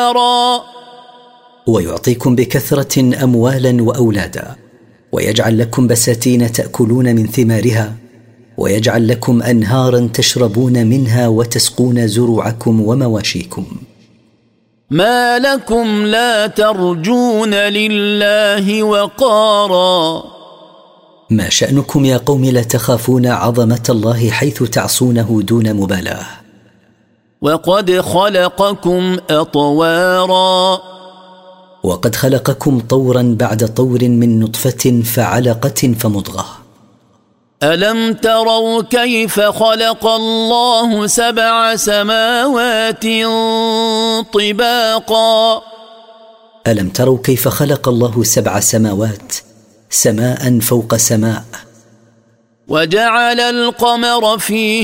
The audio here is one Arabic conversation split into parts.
ويعطيكم بكثرة أموالا وأولادا، ويجعل لكم بساتين تأكلون من ثمارها، ويجعل لكم أنهارا تشربون منها وتسقون زروعكم ومواشيكم. ما لكم لا ترجون لله وقارا. ما شأنكم يا قوم لا تخافون عظمة الله حيث تعصونه دون مبالاة. وقد خلقكم أطوارا. وقد خلقكم طورا بعد طور من نطفة فعلقة فمضغة. ألم تروا كيف خلق الله 7 سماوات طباقا. ألم تروا كيف خلق الله 7 سماوات، سماء فوق سماء. وجعل القمر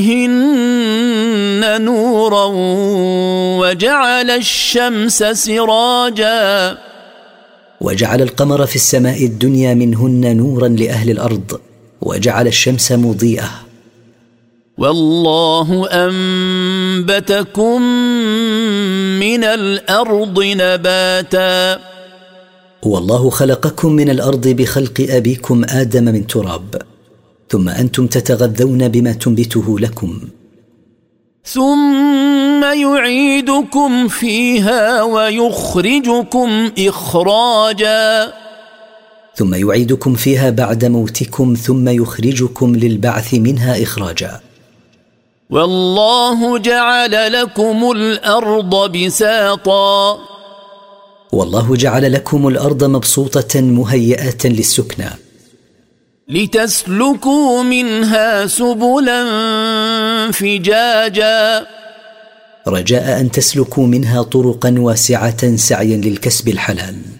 فيهن نورا وجعل الشمس سراجا. وجعل القمر في السماء الدنيا منهن نورا لأهل الأرض، وجعل الشمس مضيئة. والله أنبتكم من الأرض نباتا. والله خلقكم من الأرض بخلق أبيكم آدم من تراب، ثم أنتم تتغذون بما تنبته لكم. ثم يعيدكم فيها ويخرجكم إخراجا. ثم يعيدكم فيها بعد موتكم، ثم يخرجكم للبعث منها إخراجا. والله جعل لكم الأرض بساطا. والله جعل لكم الأرض مبسوطة مهيئة للسكنى، لتسلكوا منها سبلا فجاجا. رجاء أن تسلكوا منها طرقا واسعة سعيا للكسب الحلال.